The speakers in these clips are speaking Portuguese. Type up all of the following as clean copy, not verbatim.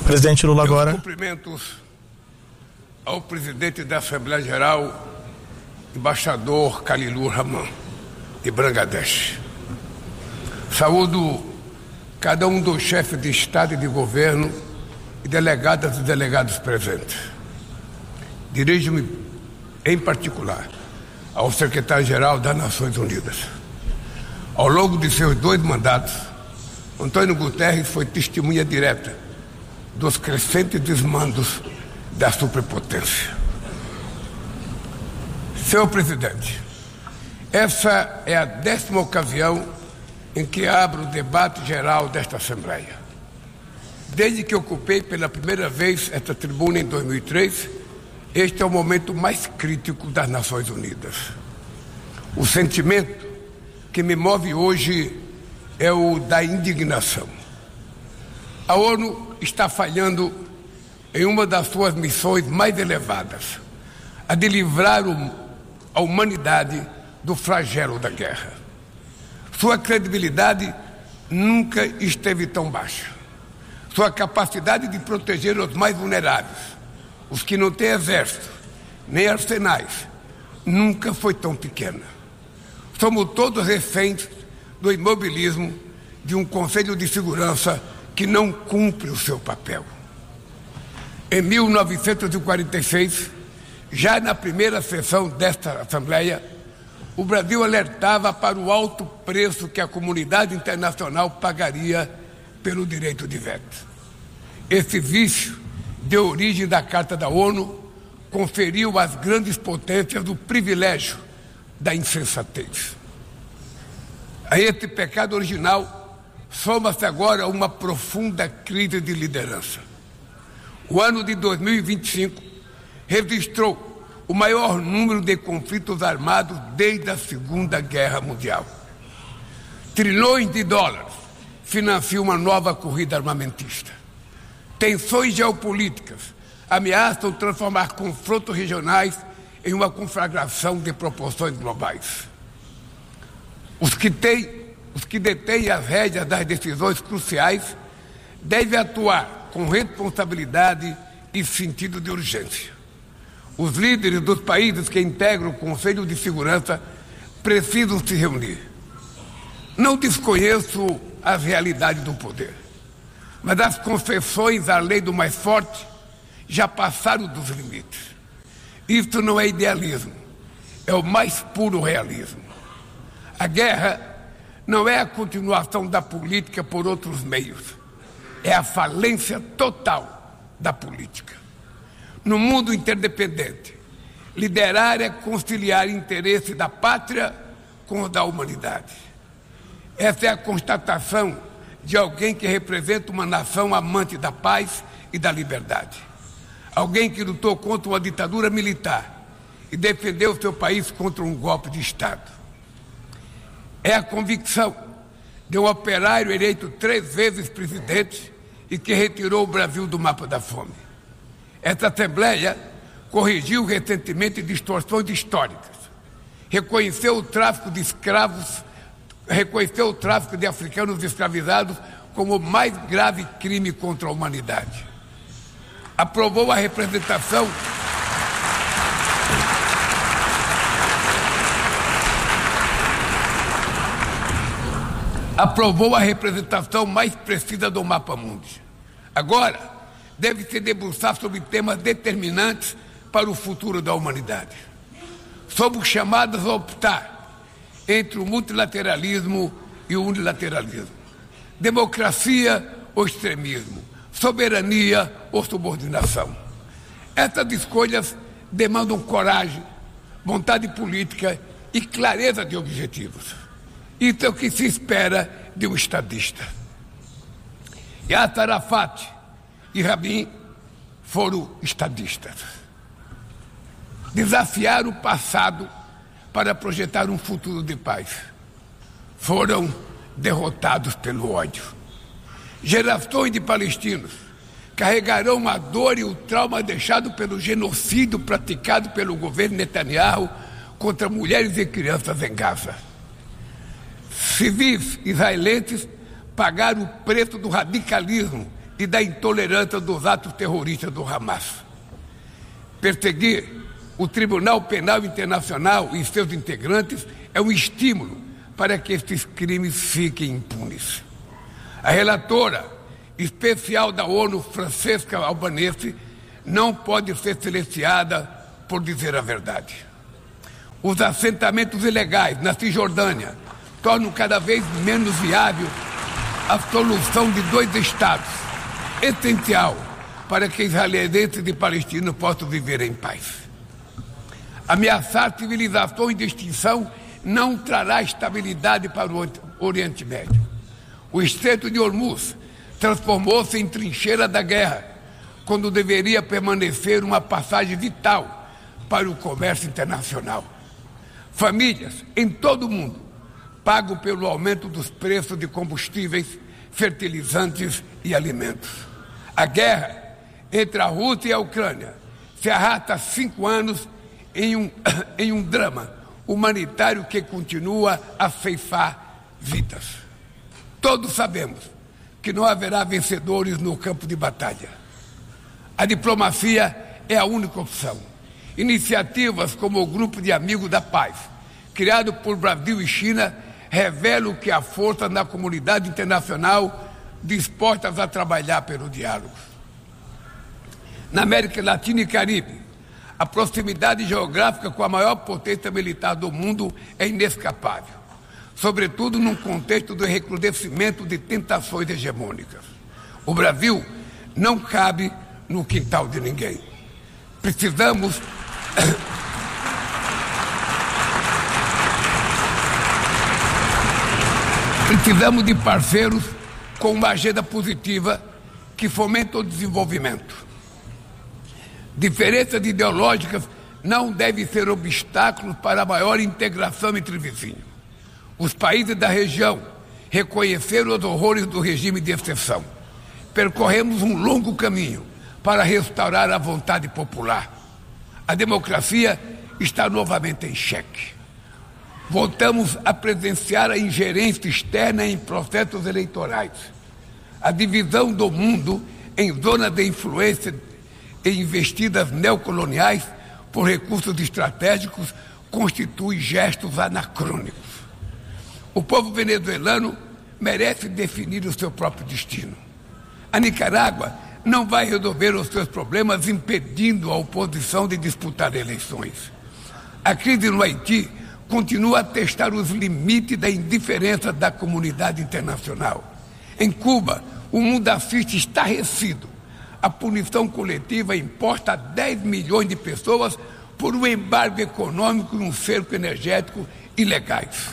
Presidente Lula agora. Cumprimentos ao presidente da Assembleia Geral, embaixador Khalilur Rahman, de Bangladesh. Saúdo cada um dos chefes de Estado e de governo e delegadas e delegados presentes. Dirijo-me, em particular, ao secretário-geral das Nações Unidas. Ao longo de seus 2 mandatos, Antônio Guterres foi testemunha direta dos crescentes desmandos da superpotência. Senhor presidente, essa é a 10ª ocasião em que abro o debate geral desta Assembleia. Desde que ocupei pela primeira vez esta tribuna em 2003, este é o momento mais crítico das Nações Unidas. O sentimento que me move hoje é o da indignação. A ONU está falhando em uma das suas missões mais elevadas, a de livrar a humanidade do flagelo da guerra. Sua credibilidade nunca esteve tão baixa. Sua capacidade de proteger os mais vulneráveis, os que não têm exército, nem arsenais, nunca foi tão pequena. Somos todos reféns do imobilismo de um Conselho de Segurança que não cumpre o seu papel. Em 1946, já na primeira sessão desta Assembleia, o Brasil alertava para o alto preço que a comunidade internacional pagaria pelo direito de veto. Esse vício deu origem da Carta da ONU, conferiu às grandes potências o privilégio da insensatez. A esse pecado original soma-se agora uma profunda crise de liderança. O ano de 2025 registrou o maior número de conflitos armados desde a Segunda Guerra Mundial. Trilhões de dólares financiam uma nova corrida armamentista. Tensões geopolíticas ameaçam transformar confrontos regionais em uma conflagração de proporções globais. Os que detêm as rédeas das decisões cruciais devem atuar com responsabilidade e sentido de urgência. Os líderes dos países que integram o Conselho de Segurança precisam se reunir. Não desconheço as realidades do poder, mas as concessões à lei do mais forte já passaram dos limites. Isso não é idealismo, é o mais puro realismo. A guerra não é a continuação da política por outros meios, é a falência total da política. No mundo interdependente, liderar é conciliar interesse da pátria com o da humanidade. Essa é a constatação de alguém que representa uma nação amante da paz e da liberdade. Alguém que lutou contra uma ditadura militar e defendeu seu país contra um golpe de Estado. É a convicção de um operário eleito 3 vezes presidente e que retirou o Brasil do mapa da fome. Esta Assembleia corrigiu recentemente distorções históricas, reconheceu o tráfico de escravos, reconheceu o tráfico de africanos escravizados como o mais grave crime contra a humanidade. Aprovou a representação mais precisa do mapa mundi. Agora, deve se debruçar sobre temas determinantes para o futuro da humanidade. Somos chamados a optar entre o multilateralismo e o unilateralismo, democracia ou extremismo, soberania ou subordinação. Essas escolhas demandam coragem, vontade política e clareza de objetivos. Isso é o que se espera de um estadista. Yasser Arafat e Rabin foram estadistas. Desafiaram o passado para projetar um futuro de paz. Foram derrotados pelo ódio. Gerações de palestinos carregarão a dor e o trauma deixado pelo genocídio praticado pelo governo Netanyahu contra mulheres e crianças em Gaza. Civis israelenses pagaram o preço do radicalismo e da intolerância dos atos terroristas do Hamas. Perseguir o Tribunal Penal Internacional e seus integrantes é um estímulo para que esses crimes fiquem impunes. A relatora especial da ONU, Francesca Albanese, não pode ser silenciada por dizer a verdade. Os assentamentos ilegais na Cisjordânia tornam cada vez menos viável a solução de 2 estados, essencial para que israelenses e palestinos possam viver em paz. Ameaçar civilizações de extinção não trará estabilidade para o Oriente Médio. O Estreito de Hormuz transformou-se em trincheira da guerra, quando deveria permanecer uma passagem vital para o comércio internacional. Famílias em todo o mundo pagam pelo aumento dos preços de combustíveis, fertilizantes e alimentos. A guerra entre a Rússia e a Ucrânia se arrasta há 5 anos em um drama humanitário que continua a ceifar vidas. Todos sabemos que não haverá vencedores no campo de batalha. A diplomacia é a única opção. Iniciativas como o Grupo de Amigos da Paz, criado por Brasil e China, revelam que há força na comunidade internacional dispostas a trabalhar pelo diálogo. Na América Latina e Caribe, a proximidade geográfica com a maior potência militar do mundo é inescapável, sobretudo num contexto do recrudescimento de tentações hegemônicas. O Brasil não cabe no quintal de ninguém. Precisamos de parceiros com uma agenda positiva que fomenta o desenvolvimento. Diferenças ideológicas não devem ser obstáculos para a maior integração entre vizinhos. Os países da região reconheceram os horrores do regime de exceção. Percorremos um longo caminho para restaurar a vontade popular. A democracia está novamente em xeque. Voltamos a presenciar a ingerência externa em processos eleitorais. A divisão do mundo em zonas de influência e investidas neocoloniais por recursos estratégicos constitui gestos anacrônicos. O povo venezuelano merece definir o seu próprio destino. A Nicarágua não vai resolver os seus problemas impedindo a oposição de disputar eleições. A crise no Haiti continua a testar os limites da indiferença da comunidade internacional. Em Cuba, o mundo assiste estarrecido a punição coletiva imposta a 10 milhões de pessoas por um embargo econômico e um cerco energético ilegais.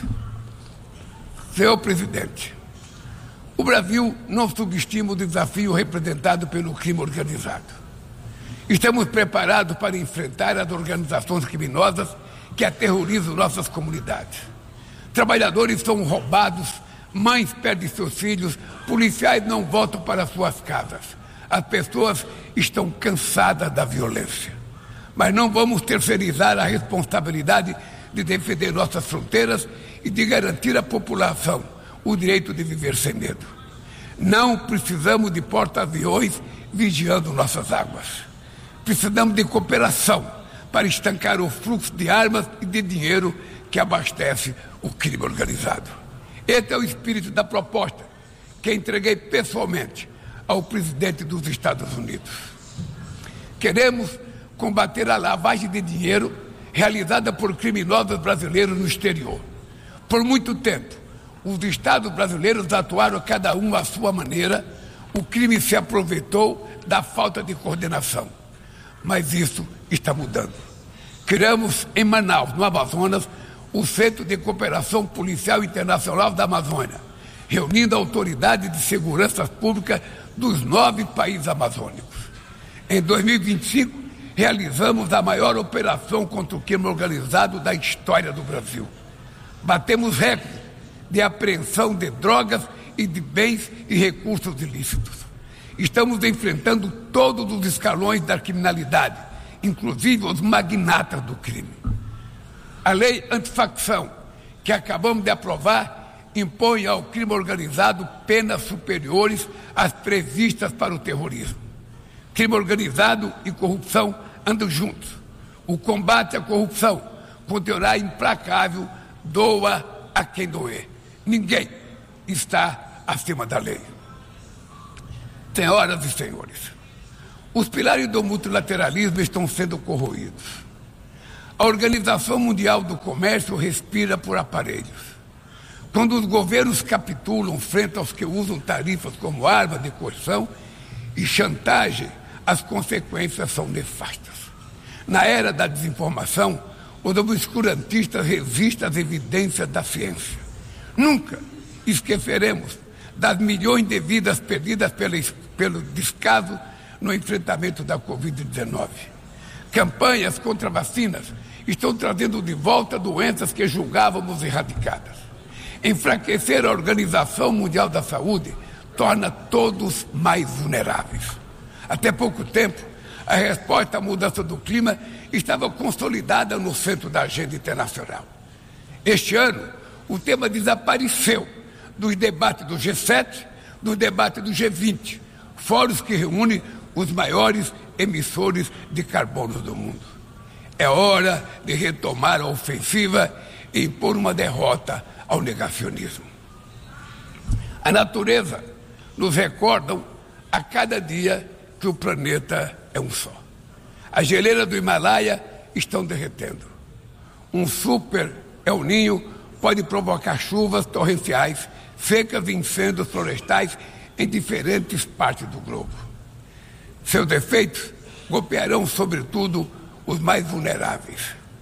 Senhor presidente, o Brasil não subestima o desafio representado pelo crime organizado. Estamos preparados para enfrentar as organizações criminosas que aterrorizam nossas comunidades. Trabalhadores são roubados, mães perdem seus filhos, policiais não voltam para suas casas. As pessoas estão cansadas da violência. Mas não vamos terceirizar a responsabilidade de defender nossas fronteiras e de garantir à população o direito de viver sem medo. Não precisamos de porta-aviões vigiando nossas águas. Precisamos de cooperação para estancar o fluxo de armas e de dinheiro que abastece o crime organizado. Esse é o espírito da proposta que entreguei pessoalmente ao presidente dos Estados Unidos. Queremos combater a lavagem de dinheiro realizada por criminosos brasileiros no exterior. Por muito tempo, os estados brasileiros atuaram cada um à sua maneira, o crime se aproveitou da falta de coordenação. Mas isso está mudando. Criamos em Manaus, no Amazonas, o Centro de Cooperação Policial Internacional da Amazônia, reunindo autoridades de segurança pública dos 9 países amazônicos. Em 2025, realizamos a maior operação contra o crime organizado da história do Brasil. Batemos recorde de apreensão de drogas e de bens e recursos ilícitos. Estamos enfrentando todos os escalões da criminalidade, inclusive os magnatas do crime. A lei antifacção, que acabamos de aprovar, impõe ao crime organizado penas superiores às previstas para o terrorismo. Crime organizado e corrupção andam juntos. O combate à corrupção continuará implacável, doa a quem doer. Ninguém está acima da lei. Senhoras e senhores, os pilares do multilateralismo estão sendo corroídos. A Organização Mundial do Comércio respira por aparelhos. Quando os governos capitulam frente aos que usam tarifas como arma de coerção e chantagem, as consequências são nefastas. Na era da desinformação, os obscurantistas resistem às evidências da ciência. Nunca esqueceremos das milhões de vidas perdidas pelo descaso no enfrentamento da Covid-19. Campanhas contra vacinas estão trazendo de volta doenças que julgávamos erradicadas. Enfraquecer a Organização Mundial da Saúde torna todos mais vulneráveis. Até pouco tempo, a resposta à mudança do clima estava consolidada no centro da agenda internacional. Este ano, o tema desapareceu dos debates do G7, dos debates do G20, fóruns que reúnem os maiores emissores de carbono do mundo. É hora de retomar a ofensiva e impor uma derrota ao negacionismo. A natureza nos recorda a cada dia que o planeta é um só. As geleiras do Himalaia estão derretendo. Um super El Niño pode provocar chuvas torrenciais, secas e incêndios florestais em diferentes partes do globo. Seus efeitos golpearão, sobretudo, os mais vulneráveis.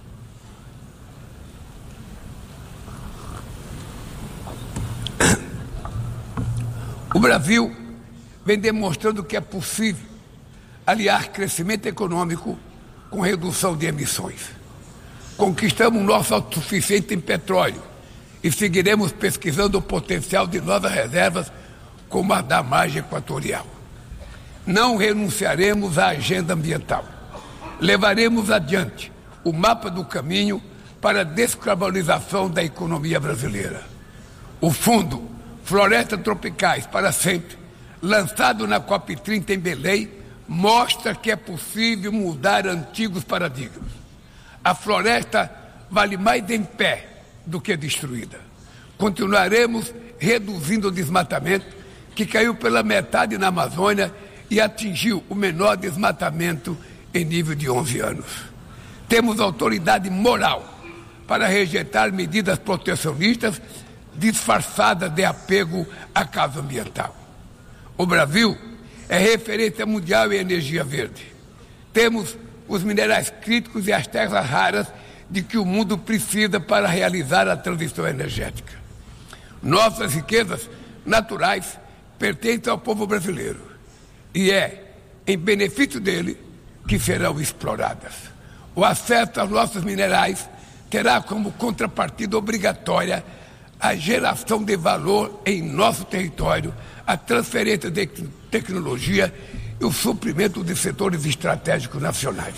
O Brasil vem demonstrando que é possível aliar crescimento econômico com redução de emissões. Conquistamos o nosso autossuficiente em petróleo e seguiremos pesquisando o potencial de novas reservas como a da margem equatorial. Não renunciaremos à agenda ambiental. Levaremos adiante o mapa do caminho para a descarbonização da economia brasileira. O Fundo Florestas Tropicais para Sempre, lançado na COP30 em Belém, mostra que é possível mudar antigos paradigmas. A floresta vale mais em pé do que destruída. Continuaremos reduzindo o desmatamento, que caiu pela metade na Amazônia e atingiu o menor desmatamento em nível de 11 anos. Temos autoridade moral para rejeitar medidas protecionistas disfarçadas de apego à causa ambiental. O Brasil é referência mundial em energia verde. Temos os minerais críticos e as terras raras de que o mundo precisa para realizar a transição energética. Nossas riquezas naturais pertencem ao povo brasileiro e é em benefício dele que serão exploradas. O acesso aos nossos minerais terá como contrapartida obrigatória a geração de valor em nosso território, a transferência de tecnologia e o suprimento de setores estratégicos nacionais.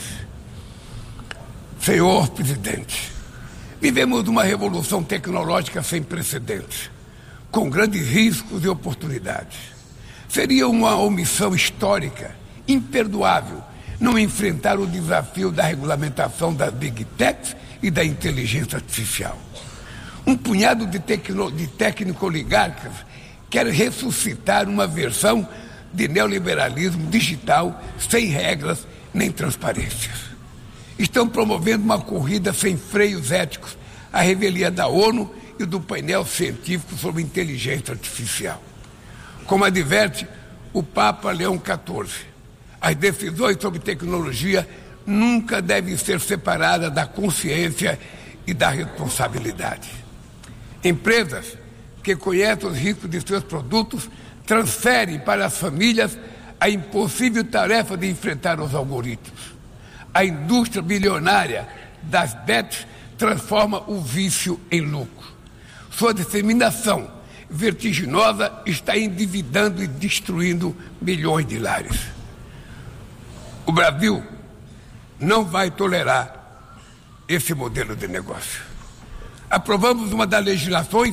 Senhor Presidente, vivemos uma revolução tecnológica sem precedentes, com grandes riscos e oportunidades. Seria uma omissão histórica, imperdoável, não enfrentar o desafio da regulamentação das Big Techs e da inteligência artificial. Um punhado de técnico-oligarcas quer ressuscitar uma versão de neoliberalismo digital sem regras nem transparências. Estão promovendo uma corrida sem freios éticos à revelia da ONU e do painel científico sobre inteligência artificial. Como adverte o Papa Leão XIV, as decisões sobre tecnologia nunca devem ser separadas da consciência e da responsabilidade. Empresas que conhecem os riscos de seus produtos transferem para as famílias a impossível tarefa de enfrentar os algoritmos. A indústria bilionária das bets transforma o vício em lucro. Sua disseminação vertiginosa está endividando e destruindo milhões de lares. O Brasil não vai tolerar esse modelo de negócio. Aprovamos uma das legislações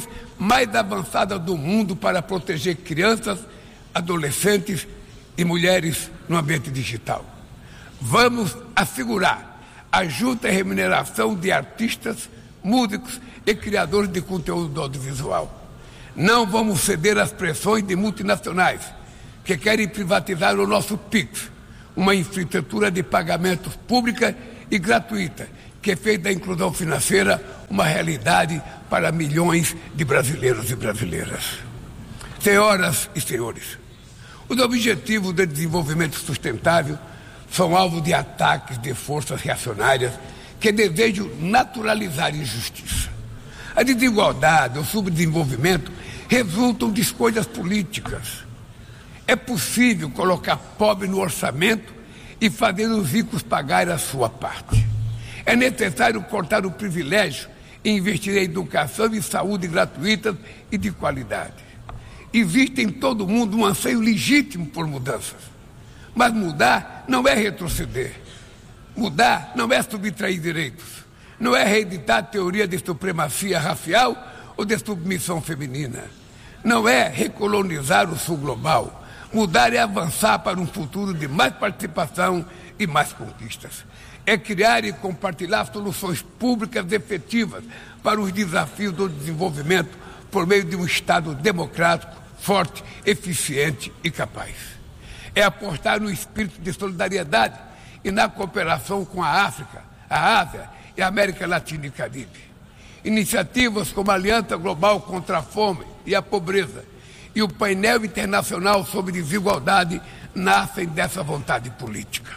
mais avançada do mundo para proteger crianças, adolescentes e mulheres no ambiente digital. Vamos assegurar a justa remuneração de artistas, músicos e criadores de conteúdo audiovisual. Não vamos ceder às pressões de multinacionais que querem privatizar o nosso PIX, uma infraestrutura de pagamentos pública e gratuita que fez da inclusão financeira uma realidade para milhões de brasileiros e brasileiras. Senhoras e senhores, os objetivos de desenvolvimento sustentável são alvo de ataques de forças reacionárias que desejam naturalizar injustiça. A desigualdade, o subdesenvolvimento resultam de escolhas políticas. É possível colocar pobre no orçamento e fazer os ricos pagarem a sua parte. É necessário cortar o privilégio e investir em educação e saúde gratuitas e de qualidade. Existe em todo mundo um anseio legítimo por mudanças. Mas mudar não é retroceder. Mudar não é subtrair direitos. Não é reeditar a teoria de supremacia racial ou de submissão feminina. Não é recolonizar o sul global. Mudar é avançar para um futuro de mais participação e mais conquistas. É criar e compartilhar soluções públicas efetivas para os desafios do desenvolvimento por meio de um Estado democrático, forte, eficiente e capaz. É apostar no espírito de solidariedade e na cooperação com a África, a Ásia e a América Latina e Caribe. Iniciativas como a Aliança Global contra a Fome e a Pobreza e o Painel Internacional sobre Desigualdade nascem dessa vontade política.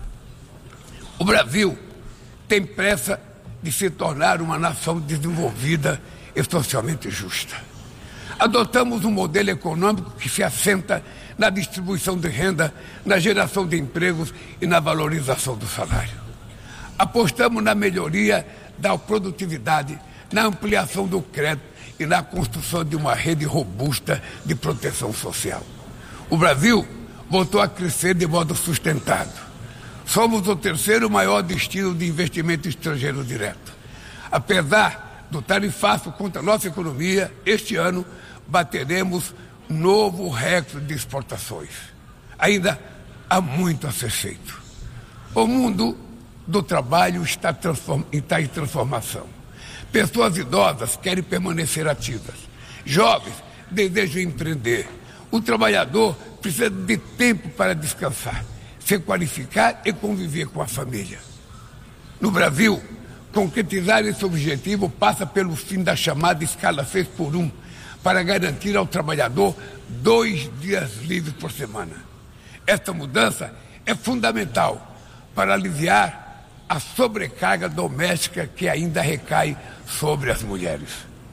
O Brasil tem pressa de se tornar uma nação desenvolvida e socialmente justa. Adotamos um modelo econômico que se assenta na distribuição de renda, na geração de empregos e na valorização do salário. Apostamos na melhoria da produtividade, na ampliação do crédito e na construção de uma rede robusta de proteção social. O Brasil voltou a crescer de modo sustentado. Somos o terceiro maior destino de investimento estrangeiro direto. Apesar do tarifaço contra a nossa economia, este ano bateremos novo recorde de exportações. Ainda há muito a ser feito. O mundo do trabalho está em transformação. Pessoas idosas querem permanecer ativas. Jovens desejam empreender. O trabalhador precisa de tempo para descansar, se qualificar e conviver com a família. No Brasil, concretizar esse objetivo passa pelo fim da chamada escala 6x1, para garantir ao trabalhador 2 dias livres por semana. Esta mudança é fundamental para aliviar a sobrecarga doméstica que ainda recai sobre as mulheres.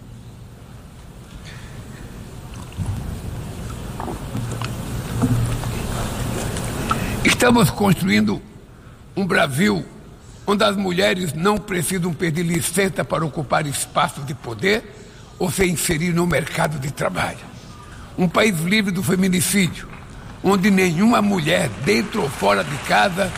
Estamos construindo um Brasil onde as mulheres não precisam pedir licença para ocupar espaços de poder ou se inserir no mercado de trabalho. Um país livre do feminicídio, onde nenhuma mulher, dentro ou fora de casa,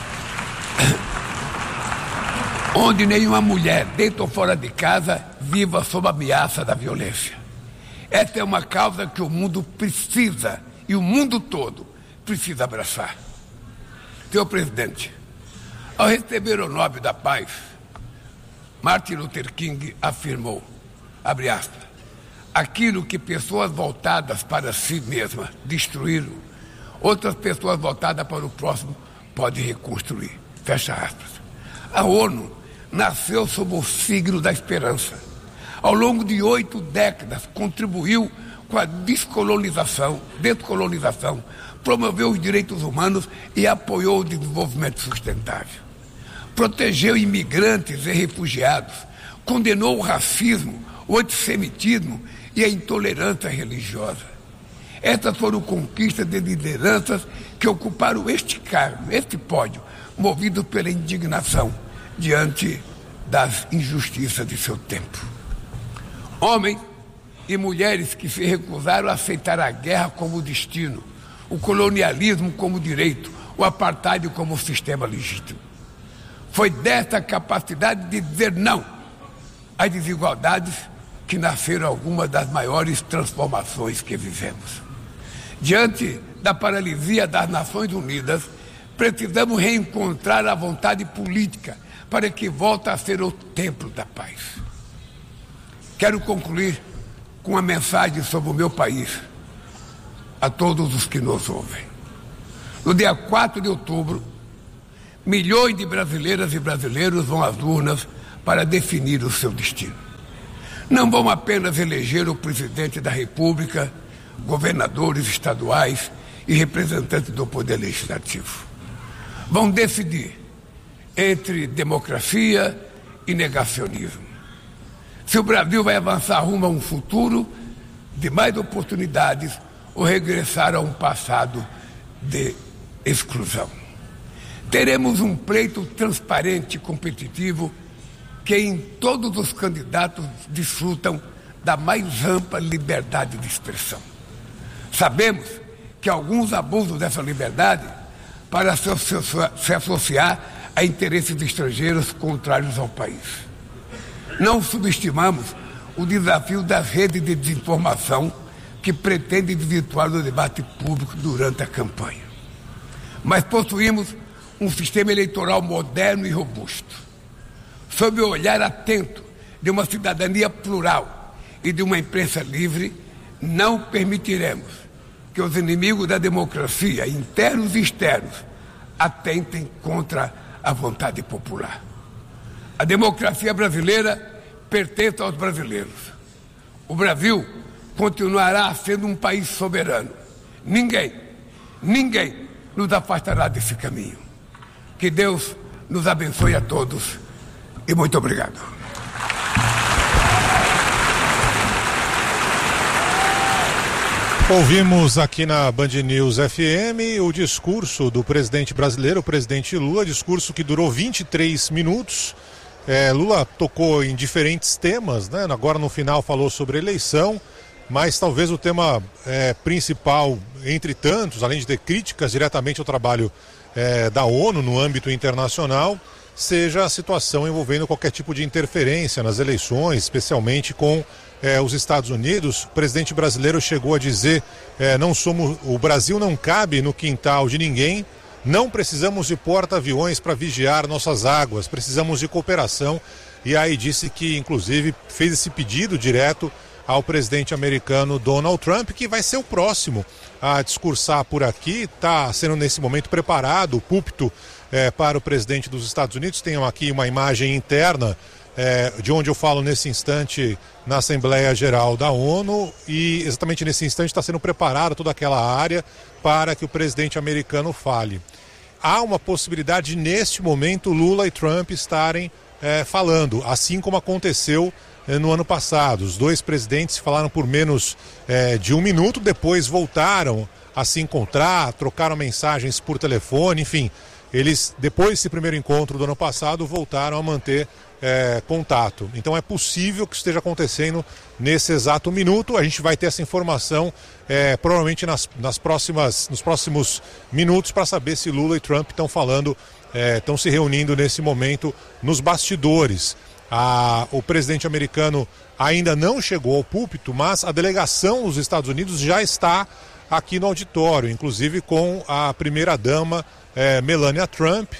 viva sob a ameaça da violência. Essa é uma causa que o mundo precisa, e o mundo todo precisa abraçar. Senhor presidente, ao receber o Nobel da Paz, Martin Luther King afirmou, abre aspas, aquilo que pessoas voltadas para si mesmas destruíram, outras pessoas voltadas para o próximo podem reconstruir. Fecha aspas. A ONU nasceu sob o signo da esperança. Ao longo de 8 décadas, contribuiu com a descolonização, promoveu os direitos humanos e apoiou o desenvolvimento sustentável. Protegeu imigrantes e refugiados, condenou o racismo, o antissemitismo e a intolerância religiosa. Essas foram conquistas de lideranças que ocuparam este cargo, este pódio, movidos pela indignação diante das injustiças de seu tempo. Homens e mulheres que se recusaram a aceitar a guerra como destino, o colonialismo como direito, o apartheid como sistema legítimo. Foi dessa capacidade de dizer não às desigualdades que nasceram algumas das maiores transformações que vivemos. Diante da paralisia das Nações Unidas, precisamos reencontrar a vontade política para que volte a ser o templo da paz. Quero concluir com uma mensagem sobre o meu país a todos os que nos ouvem. No dia 4 de outubro, milhões de brasileiras e brasileiros vão às urnas para definir o seu destino. Não vão apenas eleger o presidente da República, governadores estaduais e representantes do Poder Legislativo. Vão decidir entre democracia e negacionismo. Se o Brasil vai avançar rumo a um futuro de mais oportunidades ou regressar a um passado de exclusão. Teremos um pleito transparente e competitivo que em todos os candidatos desfrutam da mais ampla liberdade de expressão. Sabemos que alguns abusam dessa liberdade para se associar a interesses estrangeiros contrários ao país. Não subestimamos o desafio das redes de desinformação que pretendem desvirtuar o debate público durante a campanha. Mas possuímos um sistema eleitoral moderno e robusto. Sob o olhar atento de uma cidadania plural e de uma imprensa livre, não permitiremos que os inimigos da democracia, internos e externos, atentem contra a vontade popular. A democracia brasileira pertence aos brasileiros. O Brasil continuará sendo um país soberano. Ninguém nos afastará desse caminho. Que Deus nos abençoe a todos e muito obrigado. Ouvimos aqui na Band News FM o discurso do presidente brasileiro, o presidente Lula, discurso que durou 23 minutos. Lula tocou em diferentes temas, né? Agora no final falou sobre eleição, mas talvez o tema principal, entre tantos, além de ter críticas diretamente ao trabalho da ONU no âmbito internacional, seja a situação envolvendo qualquer tipo de interferência nas eleições, especialmente com os Estados Unidos. O presidente brasileiro chegou a dizer: o Brasil não cabe no quintal de ninguém, não precisamos de porta-aviões para vigiar nossas águas, precisamos de cooperação. E aí disse que, inclusive, fez esse pedido direto ao presidente americano Donald Trump, que vai ser o próximo a discursar por aqui. Está sendo nesse momento preparado o púlpito para o presidente dos Estados Unidos. Tem aqui uma imagem interna de onde eu falo nesse instante na Assembleia Geral da ONU, e exatamente nesse instante está sendo preparada toda aquela área para que o presidente americano fale. Há uma possibilidade de, neste momento, Lula e Trump estarem falando, assim como aconteceu no ano passado. Os dois presidentes falaram por menos de 1 minuto, depois voltaram a se encontrar, trocaram mensagens por telefone, enfim. Eles, depois desse primeiro encontro do ano passado, voltaram a manter contato. Então é possível que esteja acontecendo nesse exato minuto. A gente vai ter essa informação provavelmente nos próximos minutos, para saber se Lula e Trump estão falando, estão se reunindo nesse momento nos bastidores. O presidente americano ainda não chegou ao púlpito, mas a delegação dos Estados Unidos já está aqui no auditório, inclusive com a primeira-dama Melania Trump.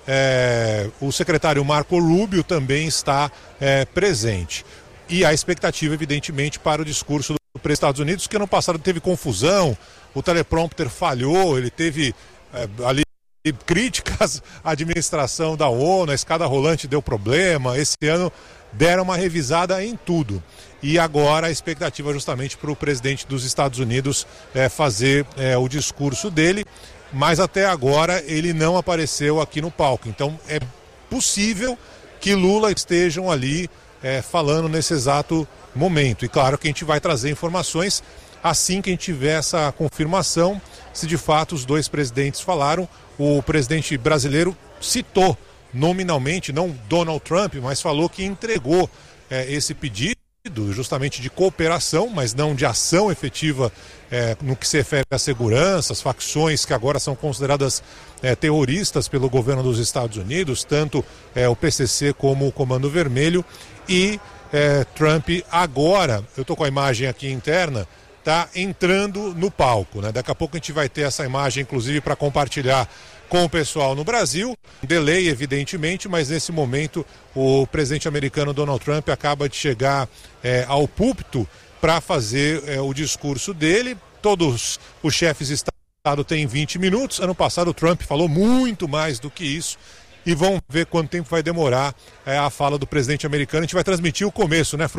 O secretário Marco Rubio também está presente. E a expectativa, evidentemente, para o discurso do presidente dos Estados Unidos, que ano passado teve confusão, o teleprompter falhou, ele teve ali críticas à administração da ONU, a escada rolante deu problema. Esse ano deram uma revisada em tudo. E agora a expectativa justamente para o presidente dos Estados Unidos fazer o discurso dele. Mas até agora ele não apareceu aqui no palco. Então é possível que Lula estejam ali falando nesse exato momento. E claro que a gente vai trazer informações assim que a gente tiver essa confirmação, se de fato os dois presidentes falaram. O presidente brasileiro citou nominalmente, não Donald Trump, mas falou que entregou esse pedido justamente de cooperação, mas não de ação efetiva no que se refere à segurança, as facções que agora são consideradas terroristas pelo governo dos Estados Unidos, tanto o PCC como o Comando Vermelho, e Trump agora, eu estou com a imagem aqui interna, está entrando no palco, né? Daqui a pouco a gente vai ter essa imagem, inclusive, para compartilhar com o pessoal no Brasil. Delay, evidentemente, mas nesse momento o presidente americano Donald Trump acaba de chegar ao púlpito para fazer o discurso dele. Todos os chefes de Estado têm 20 minutos. Ano passado o Trump falou muito mais do que isso. E vamos ver quanto tempo vai demorar a fala do presidente americano. A gente vai transmitir o começo, né,